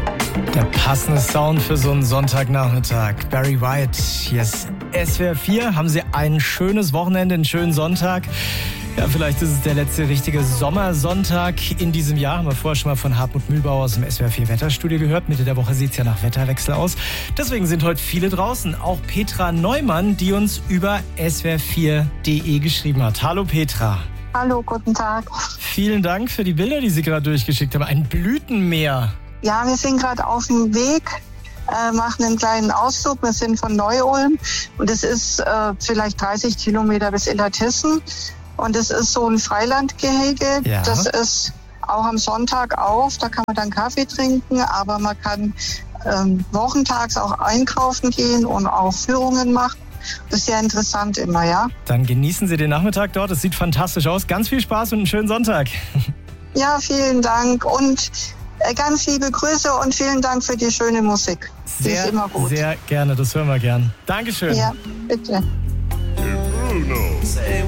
Der passende Sound für so einen Sonntagnachmittag. Barry White, hier ist SWR 4. Haben Sie ein schönes Wochenende, einen schönen Sonntag? Ja, vielleicht ist es der letzte richtige Sommersonntag in diesem Jahr. Haben wir vorher schon mal von Hartmut Mühlbauer aus dem SWR 4 Wetterstudio gehört. Mitte der Woche sieht es ja nach Wetterwechsel aus. Deswegen sind heute viele draußen. Auch Petra Neumann, die uns über swr4.de geschrieben hat. Hallo Petra. Hallo, guten Tag. Vielen Dank für die Bilder, die Sie gerade durchgeschickt haben. Ein Blütenmeer. Ja, wir sind gerade auf dem Weg, machen einen kleinen Ausflug. Wir sind von Neu-Ulm und es ist vielleicht 30 Kilometer bis Illertissen. Und es ist so ein Freilandgehege. Ja. Das ist auch am Sonntag auf. Da kann man dann Kaffee trinken, aber man kann wochentags auch einkaufen gehen und auch Führungen machen. Das ist sehr interessant immer, ja. Dann genießen Sie den Nachmittag dort. Es sieht fantastisch aus. Ganz viel Spaß und einen schönen Sonntag. Ja, vielen Dank und ganz liebe Grüße und vielen Dank für die schöne Musik. Die ist immer gut. Sehr gerne. Das hören wir gern. Dankeschön. Ja, bitte.